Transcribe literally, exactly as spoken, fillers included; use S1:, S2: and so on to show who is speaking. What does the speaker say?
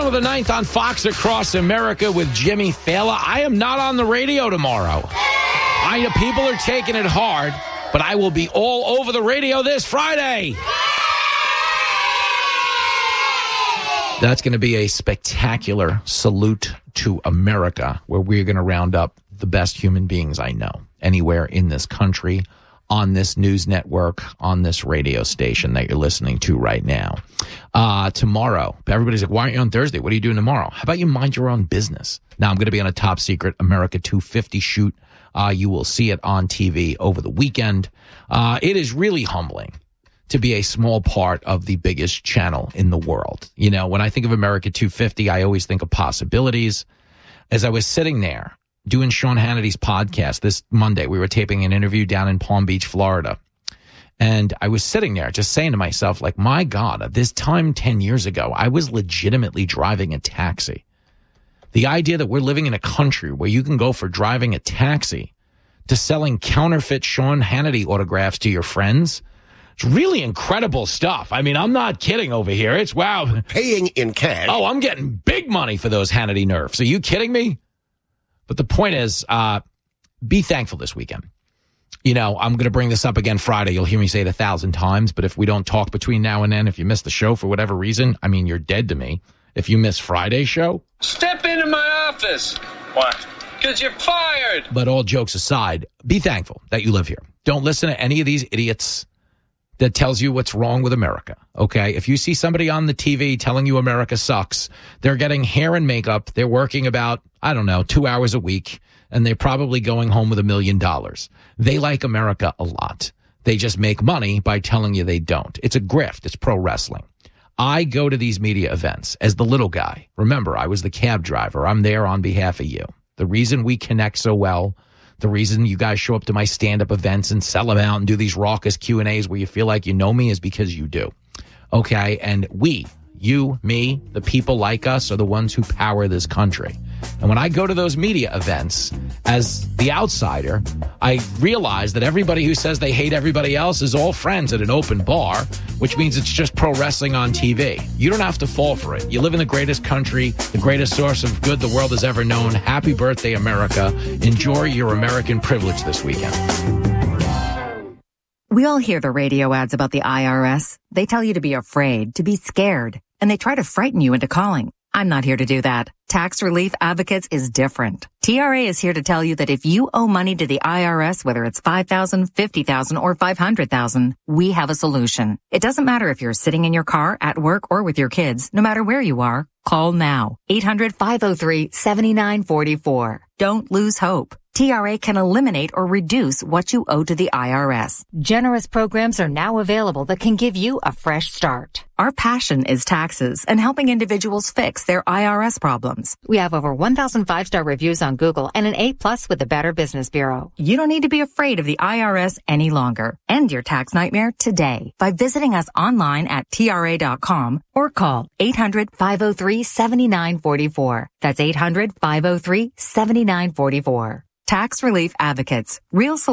S1: Channel of the Ninth on Fox Across America with Jimmy Fallon. I am not on the radio tomorrow. I know people are taking it hard, but I will be all over the radio this Friday. That's going to be a spectacular salute to America, where we're going to round up the best human beings I know anywhere in this country, on this news network, on this radio station that you're listening to right now. Uh, tomorrow, everybody's like, why aren't you on Thursday? What are you doing tomorrow? How about you mind your own business? Now, I'm going to be on a top secret America two fifty shoot. Uh, you will see it on T V over the weekend. Uh, it is really humbling to be a small part of the biggest channel in the world. You know, when I think of America two fifty, I always think of possibilities. As I was sitting there doing Sean Hannity's podcast this Monday, we were taping an interview down in Palm Beach, Florida. And I was sitting there just saying to myself, like, my God, at this time ten years ago, I was legitimately driving a taxi. The idea that we're living in a country where you can go for driving a taxi to selling counterfeit Sean Hannity autographs to your friends, it's really incredible stuff. I mean, I'm not kidding over here. It's wow.
S2: Paying in cash.
S1: Oh, I'm getting big money for those Hannity nerfs. Are you kidding me? But the point is, uh, be thankful this weekend. You know, I'm going to bring this up again Friday. You'll hear me say it a thousand times, but if we don't talk between now and then, if you miss the show for whatever reason, I mean, you're dead to me. If you miss Friday's show.
S3: Step into my office. What? Because you're fired.
S1: But all jokes aside, be thankful that you live here. Don't listen to any of these idiots that tells you what's wrong with America, okay? If you see somebody on the T V telling you America sucks, they're getting hair and makeup, they're working about, I don't know, two hours a week, and they're probably going home with a million dollars. They like America a lot. They just make money by telling you they don't. It's a grift. It's pro wrestling. I go to these media events as the little guy. Remember, I was the cab driver. I'm there on behalf of you. The reason we connect so well, the reason you guys show up to my stand-up events and sell them out and do these raucous Q and A's where you feel like you know me is because you do. Okay? And we, you, me, the people like us are the ones who power this country. And when I go to those media events as the outsider, I realize that everybody who says they hate everybody else is all friends at an open bar, which means it's just pro wrestling on T V. You don't have to fall for it. You live in the greatest country, the greatest source of good the world has ever known. Happy birthday, America. Enjoy your American privilege this weekend.
S4: We all hear the radio ads about the I R S. They tell you to be afraid, to be scared, and they try to frighten you into calling. I'm not here to do that. Tax Relief Advocates is different. T R A is here to tell you that if you owe money to the I R S, whether it's five thousand dollars, fifty thousand dollars, or five hundred thousand dollars, we have a solution. It doesn't matter if you're sitting in your car, at work, or with your kids. No matter where you are, call now. eight hundred, five oh three, seven nine four four. Don't lose hope. T R A can eliminate or reduce what you owe to the I R S. Generous programs are now available that can give you a fresh start. Our passion is taxes and helping individuals fix their I R S problems. We have over one thousand five-star reviews on Google and an A plus with the Better Business Bureau. You don't need to be afraid of the I R S any longer. End your tax nightmare today by visiting us online at T R A dot com or call eight hundred, five oh three, seven nine four four. That's eight hundred, five oh three, seven nine four four. Tax Relief Advocates. Real solutions.